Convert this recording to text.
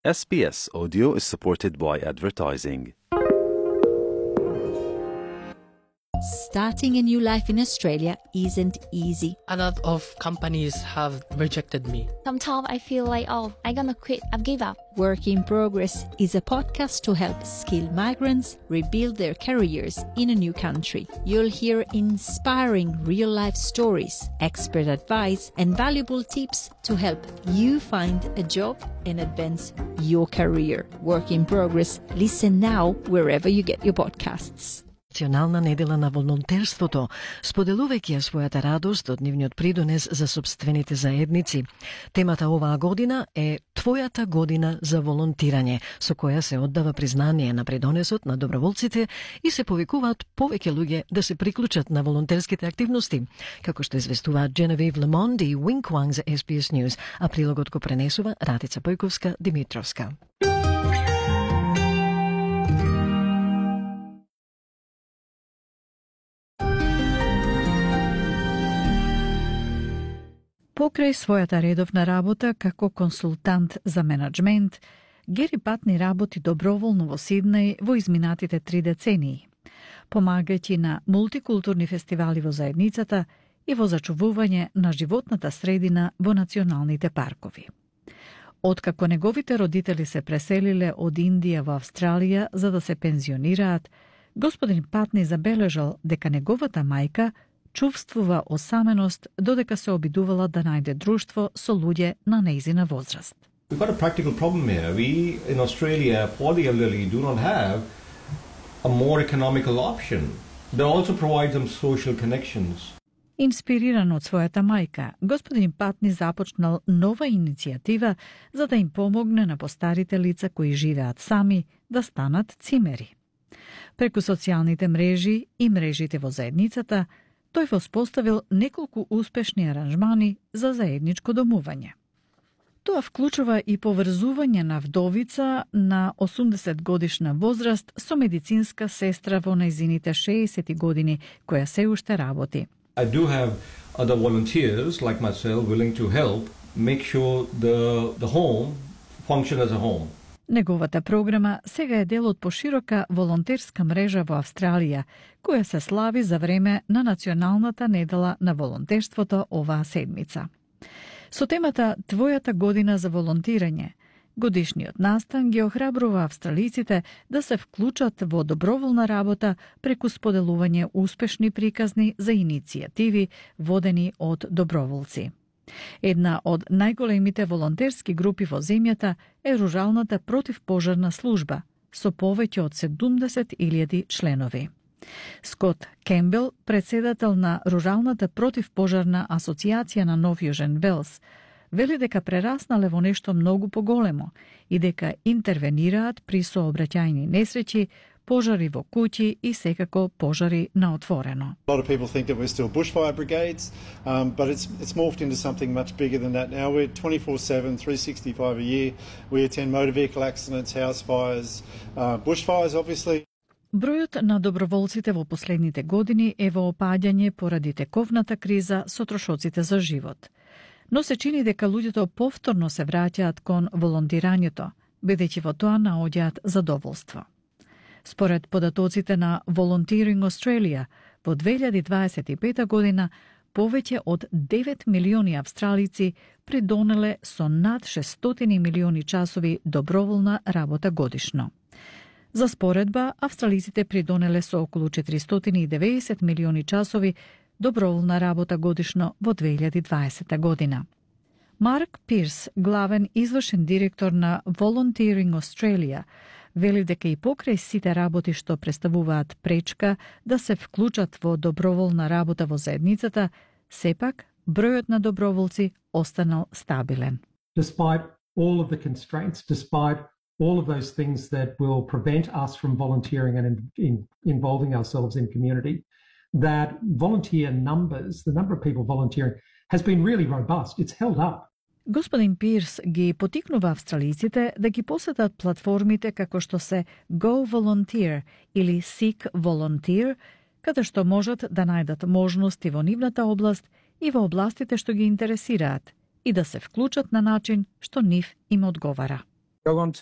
SBS Audio is supported by advertising. Starting a new life in Australia isn't easy. A lot of companies have rejected me. Sometimes I feel like, I'm gonna quit, I've give up. Work in Progress is a podcast to help skilled migrants rebuild their careers in a new country. You'll hear inspiring real-life stories, expert advice, and valuable tips to help you find a job and advance your career. Work in Progress. Listen now wherever you get your podcasts. Национална недела на волонтерството, споделувајќи ја својата радост од нивниот придонес за сопствените заедници. Темата оваа година е Твојата година за волонтирање, со која се оддава признание на придонесот на доброволците и се повикуваат повеќе луѓе да се приклучат на волонтерските активности, како што известуваат Genevieve Lemond и Wing Kwang за SBS News, а прилогот го пренесува Радица Појковска-Димитровска. Покрај својата редовна работа како консултант за менаџмент, Гери Патни работи доброволно во Сиднеј во изминатите 3 децении, помагајќи на мултикултурни фестивали во заедницата и во зачувување на животната средина во националните паркови. Откако неговите родители се преселиле од Индија во Австралија за да се пензионираат, господин Патни забележал дека неговата мајка чувствува осаменост додека се обидувала да најде друштво со луѓе на нејзина возраст. We've got a practical problem here. We, in Australia, for the elderly, do not have a more economical option. That also provides them social connections. Инспириран од својата мајка, господин Патни започнал нова иницијатива за да им помогне на постарите лица кои живеат сами да станат цимери. Преку социјалните мрежи и мрежите во заедницата, тој воспоставил неколку успешни аранжмани за заедничко домување. Тоа вклучува и поврзување на вдовица на 80 годишна возраст со медицинска сестра во нејзините 60 години, која се уште работи. I do have other volunteers like myself willing to help make sure the home function as a home. Неговата програма сега е дел од поширока волонтерска мрежа во Австралија, која се слави за време на Националната недела на волонтерството оваа седмица. Со темата Твојата година за волонтирање, годишниот настан ги охрабрува австралиците да се вклучат во доброволна работа преку споделување успешни приказни за иницијативи водени од доброволци. Една од најголемите волонтерски групи во земјата е Руралната противпожарна служба, со повеќе од 70.000 членови. Скот Кембел, председател на Руралната противпожарна асоцијација на Нов Јужен Велс, вели дека прераснале во нешто многу поголемо и дека интервенираат при сообраќајни несреќи, пожари во куќи и секако пожари на отворено. A lot of people think that we're still bushfire brigades, but it's morphed into something much bigger than that now. We're 24/7, 365 a year. We attend motor vehicle accidents, house fires, bushfires obviously. Бројот на доброволците во последните години е во опаѓање поради тековната криза со трошоците за живот. Но се чини дека луѓето повторно се враќаат кон волонтирањето, бидејќи во тоа наоѓаат задоволство. Според податоците на Volunteering Australia, во 2025 година повеќе од 9 милиони австралици придонеле со над 600 милиони часови доброволна работа годишно. За споредба, австралиците придонеле со околу 490 милиони часови доброволна работа годишно во 2020 година. Марк Пирс, главен извршен директор на Volunteering Australia, вели дека и покрај сите работи што представуваат пречка да се вклучат во доброволна работа во заедницата, сепак бројот на доброволци останал стабилен. Despite all of the constraints, despite all of those things that will prevent us from volunteering and involving ourselves in community, that volunteer numbers, the number of people volunteering, has been really robust. It's held up. Господин Пирс ги потикнува австралиците да ги посетат платформите како што се Go Volunteer или Seek Volunteer, каде што можат да најдат можности во нивната област и во областите што ги интересираат и да се вклучат на начин што нив им одговара. Jag går inte